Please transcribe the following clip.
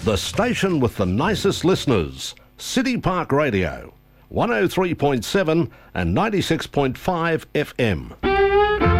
The station with the nicest listeners. City Park Radio. 103.7 and 96.5 FM.